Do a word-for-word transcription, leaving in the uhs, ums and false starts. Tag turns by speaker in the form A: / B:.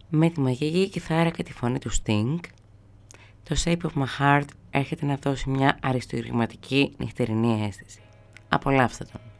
A: Με τη μαγική κιθάρα και τη φωνή του Sting, το Shape of My Heart έρχεται να δώσει μια αριστουργηματική νυχτερινή αίσθηση. Απολαύστε τον!